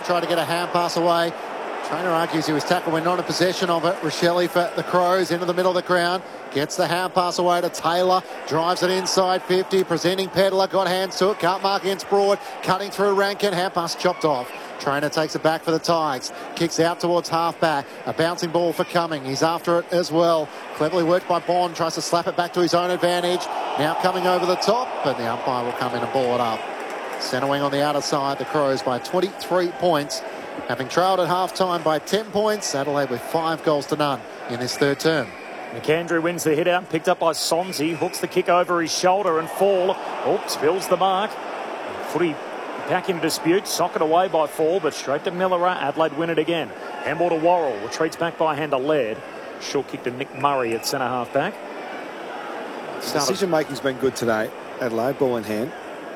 tried to get a hand pass away. Trainer argues he was tackled when not in possession of it. Rochelle for the Crows into the middle of the ground. Gets the hand pass away to Taylor. Drives it inside 50. Presenting Pedler. Got hands to it. Can't mark against Broad. Cutting through Rankin. Hand pass chopped off. Trainer takes it back for the Tigers. Kicks out towards half-back. A bouncing ball for Cumming. He's after it as well. Cleverly worked by Bond. Tries to slap it back to his own advantage. Now coming over the top. But the umpire will come in and ball it up. Centre wing on the outer side. The Crows by 23 points. Having trailed at half-time by 10 points, Adelaide with 5 goals to none in this third term. McAndrew wins the hit out, picked up by Sonzi, hooks the kick over his shoulder and Fall. Spills the mark. Footy back in dispute, socket away by Fall, but straight to Miller. Adelaide win it again. Handball to Worrell, retreats back by hand to Laird. Short kick to Nick Murray at centre half-back. Decision-making's been good today, Adelaide, ball in hand.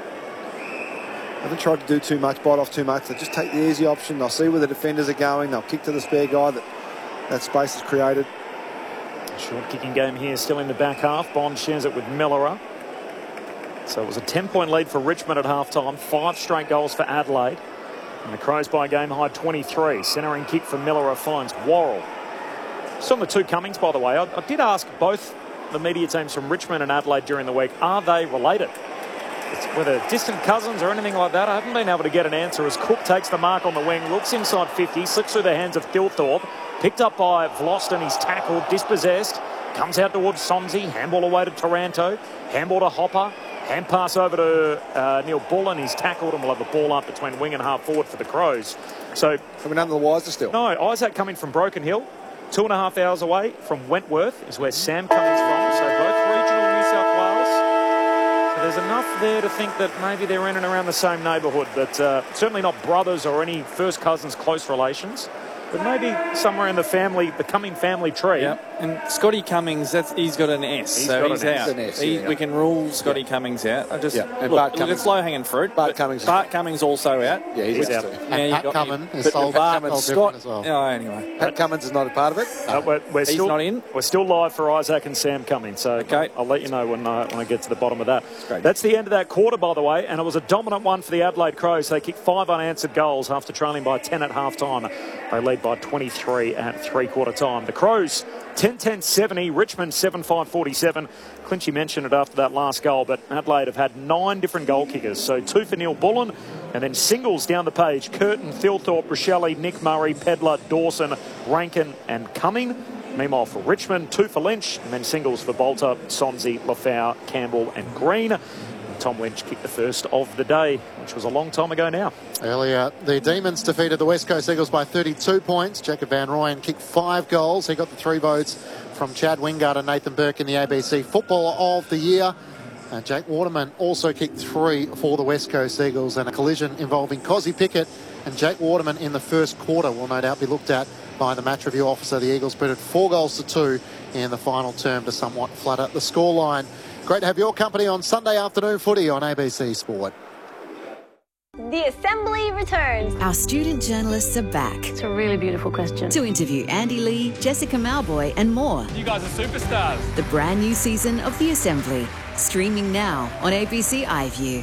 Haven't tried to do too much, bite off too much. They just take the easy option. They'll see where the defenders are going. They'll kick to the spare guy that space is created. Short kicking game here, still in the back half. Bond shares it with Miller. So it was a 10-point lead for Richmond at half-time. 5 straight goals for Adelaide. And the Crows by a game high 23. Centering kick for Miller finds Worrell. Still on the two Cummings, by the way. I did ask both the media teams from Richmond and Adelaide during the week, are they related? Whether distant cousins or anything like that, I haven't been able to get an answer as Cook takes the mark on the wing, looks inside 50, slips through the hands of Thilthorpe, picked up by Vlosten, he's tackled, dispossessed, comes out towards Sonzi, handball away to Taranto, handball to Hopper, hand pass over to Neil Bullen, he's tackled and we'll have the ball up between wing and half forward for the Crows. So, coming under the wires still? No, Isaac coming from Broken Hill, 2.5 hours away from Wentworth is where Sam Cummings from, so both regional New South Wales. There's enough there to think that maybe they're in and around the same neighbourhood, but certainly not brothers or any first cousins, close relations. But maybe somewhere in the Cumming family tree. Yep. And Scotty Cummings, he's got an S, he's out. We can rule Scotty Cummings out. And look, it's low-hanging fruit. Bart Cummings also out. Yeah, he's out. And Pat Cummins is sold Scott as well. Oh, anyway. Pat Cummins is not a part of it. He's not in. We're still live for Isaac and Sam Cummings, so okay. I'll let you know when I get to the bottom of that. That's the end of that quarter, by the way, and it was a dominant one for the Adelaide Crows. They kicked 5 unanswered goals after trailing by 10 at half-time. They lead by 23 at three-quarter time. The Crows 10-10-70, Richmond 7-5-47. Clinchy mentioned it after that last goal, but Adelaide have had 9 different goal kickers. So 2 for Neil Bullen, and then singles down the page. Curtin, Thilthorpe, Rochelle, Nick Murray, Pedler, Dawson, Rankin and Cumming. Meanwhile for Richmond, 2 for Lynch, and then singles for Bolter, Sonzi, Lafau, Campbell and Green. Tom Lynch kicked the first of the day, which was a long time ago now. Earlier, the Demons defeated the West Coast Eagles by 32 points. Jacob Van Rooyen kicked 5 goals. He got the 3 votes from Chad Wingard and Nathan Burke in the ABC Footballer of the Year. And Jake Waterman also kicked 3 for the West Coast Eagles, and a collision involving Cozzy Pickett and Jake Waterman in the first quarter will no doubt be looked at by the match review officer. The Eagles beat it 4-2 in the final term to somewhat flutter the scoreline. Great to have your company on Sunday afternoon footy on ABC Sport. The Assembly returns. Our student journalists are back. It's a really beautiful question. To interview Andy Lee, Jessica Malboy and more. You guys are superstars. The brand new season of The Assembly. Streaming now on ABC iView.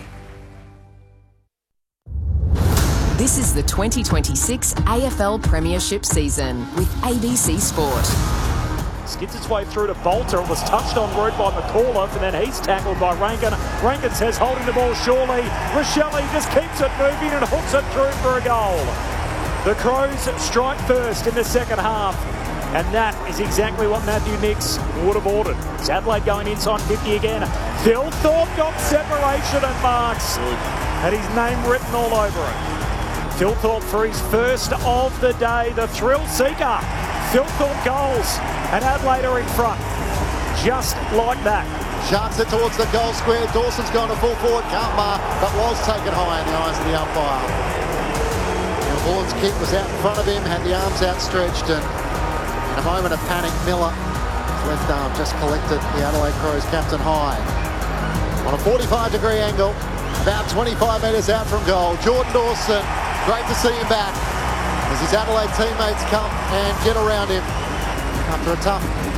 This is the 2026 AFL Premiership season with ABC Sport. Skids its way through to Bolter. It was touched on route by McAuliffe, and then he's tackled by Rankin. Rankin says holding the ball surely. Rochelle just keeps it moving and hooks it through for a goal. The Crows strike first in the second half, and that is exactly what Matthew Nicks would have ordered. It's Adelaide going inside 50 again. Thilthorpe got separation and marks, and his name written all over it. Thilthorpe for his first of the day, the thrill seeker. Thilthorpe goals, and Adelaide are in front. Just like that. Sharks it towards the goal square. Dawson's gone to full forward, can't mark, but was taken high in the eyes of the umpire. Neil Bullen's kick was out in front of him, had the arms outstretched, and in a moment of panic, Miller, his left arm just collected the Adelaide Crows captain high. On a 45-degree angle, about 25 metres out from goal. Jordan Dawson, great to see him back as his Adelaide teammates come and get around him after a tough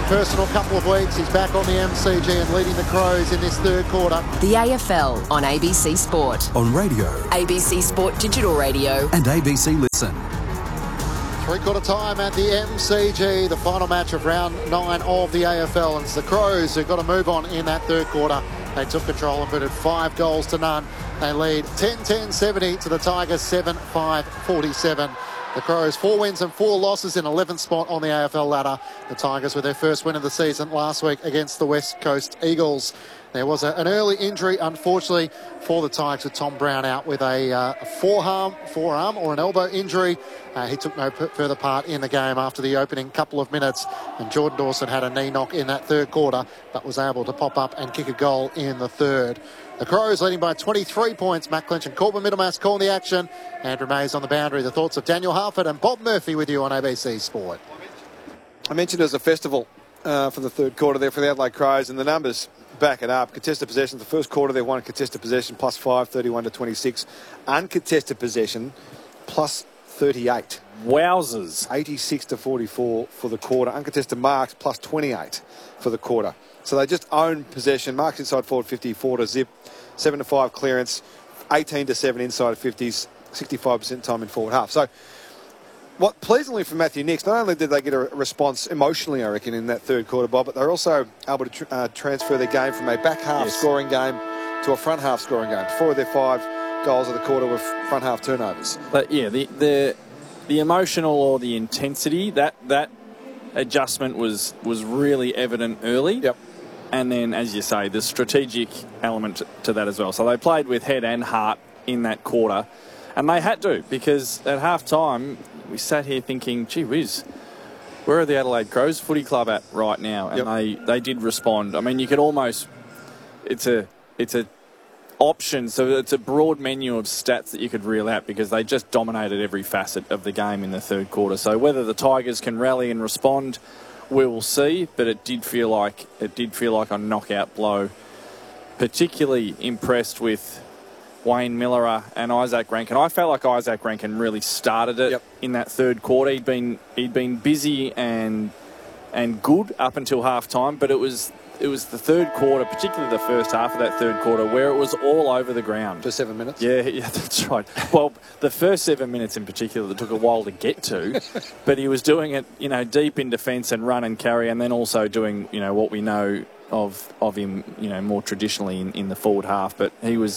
personal couple of weeks. He's back on the MCG and leading the Crows in this third quarter. The AFL on ABC Sport. On radio. ABC Sport Digital Radio. And ABC Listen. Three-quarter time at the MCG, the final match of round 9 of the AFL. And it's the Crows who got to move on in that third quarter. They took control and booted 5 goals to none. They lead 10-10-70 to the Tigers 7-5-47. The Crows 4 wins and 4 losses in 11th spot on the AFL ladder. The Tigers with their first win of the season last week against the West Coast Eagles. There was an early injury, unfortunately, for the Tigers with Tom Brown out with a forearm or an elbow injury. He took no further part in the game after the opening couple of minutes. And Jordan Dawson had a knee knock in that third quarter, but was able to pop up and kick a goal in the third. The Crows leading by 23 points. Matt Clinch and Corbin Middlemass calling the action. Andrew Mays on the boundary. The thoughts of Daniel Harford and Bob Murphy with you on ABC Sport. I mentioned it as a festival for the third quarter there for the Adelaide Crows, and the numbers back it up. Contested possession, the first quarter they won contested possession +5, 31-26. Uncontested possession +38. Wowzers. 86-44 for the quarter. Uncontested marks +28 for the quarter. So they just own possession. Marks inside forward 50, 4-0, 7-5 clearance, 18-7 inside 50s, 65% time in forward half. So what pleasantly for Matthew Nicks, not only did they get a response emotionally, I reckon, in that third quarter, Bob, but they're also able to transfer their game from a back half scoring game to a front half scoring game. 4 of their 5 goals of the quarter were front half turnovers. But yeah, the emotional or the intensity, that adjustment was really evident early. Yep. And then, as you say, the strategic element to that as well. So they played with head and heart in that quarter. And they had to, because at half-time, we sat here thinking, gee whiz, where are the Adelaide Crows Footy Club at right now? And they did respond. I mean, you could almost... It's a option, so it's a broad menu of stats that you could reel out because they just dominated every facet of the game in the third quarter. So whether the Tigers can rally and respond, we will see, but it did feel like a knockout blow. Particularly impressed with Wayne Miller and Isaac Rankin. I felt like Isaac Rankin really started it in that third quarter. He'd been busy and good up until half time, but it was the third quarter, particularly the first half of that third quarter, where it was all over the ground. For 7 minutes? Yeah, that's right. Well, the first 7 minutes in particular, that took a while to get to, but he was doing it, deep in defence and run and carry, and then also doing, what we know of him, more traditionally in the forward half. But he was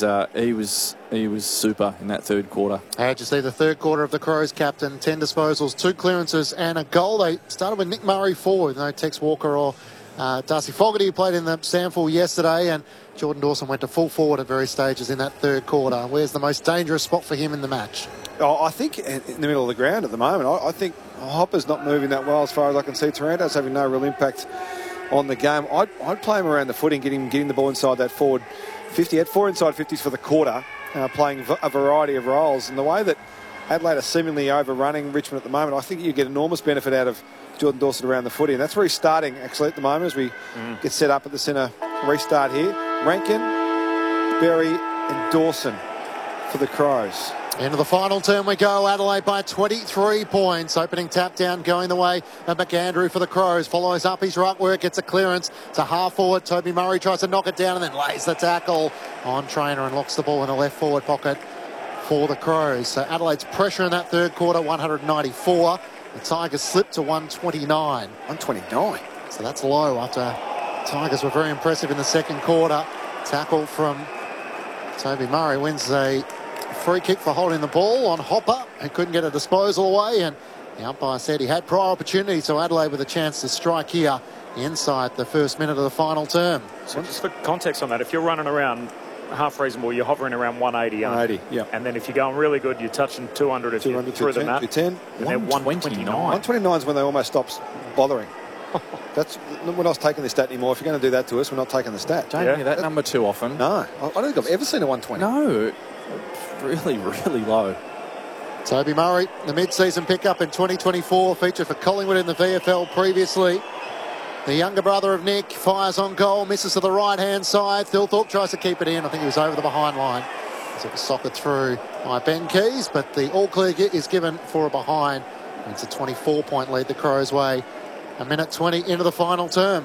super in that third quarter. How'd you see the third quarter of the Crows, captain? 10 disposals, 2 clearances and a goal. They started with Nick Murray forward, no Tex Walker or Darcy Fogarty, who played in the SANFL yesterday, and Jordan Dawson went to full forward at various stages in that third quarter. Where's the most dangerous spot for him in the match? Oh, I think in the middle of the ground at the moment. I think Hopper's not moving that well as far as I can see. Taranto's having no real impact on the game. I'd play him around the footing, getting the ball inside that forward 50. He had 4 inside 50s for the quarter, playing a variety of roles. And the way that Adelaide are seemingly overrunning Richmond at the moment, I think you get enormous benefit out of Jordan Dawson around the footy. And that's where he's starting, actually, at the moment, as we get set up at the centre restart here. Rankin, Berry and Dawson for the Crows. Into the final term we go. Adelaide by 23 points. Opening tap down going the way of McAndrew for the Crows. Follows up his right work. Gets a clearance to half forward. Toby Murray tries to knock it down and then lays the tackle on Trainer and locks the ball in the left forward pocket for the Crows. So Adelaide's pressure in that third quarter, 194. The Tigers slipped to 129. 129? So that's low after Tigers were very impressive in the second quarter. Tackle from Toby Murray wins a free kick for holding the ball on Hopper, who couldn't get a disposal away, and the umpire said he had prior opportunity, so Adelaide with a chance to strike here inside the first minute of the final term. So just for context on that, if you're running around half reasonable, you're hovering around 180. 180, yeah. And then if you're going really good, you're touching 200 if you're through the map. 10. And then 129. 129 is when they almost stopped bothering. We're not taking the stat anymore. If you're going to do that to us, we're not taking the stat. Don't hear that number too often. No. I don't think I've ever seen a 120. No. Really, really low. Toby Murray, the mid-season pickup in 2024, featured for Collingwood in the VFL previously. The younger brother of Nick fires on goal, misses to the right-hand side. Thilthorpe tries to keep it in. I think he was over the behind line as it was socketed through by Ben Keys, but the all-clear is given for a behind. It's a 24-point lead the Crows' way A minute 20 into the final term.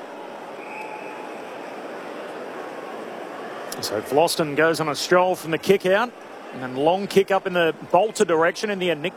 So Vlauston goes on a stroll from the kick out. And then long kick up in the Bolter direction in the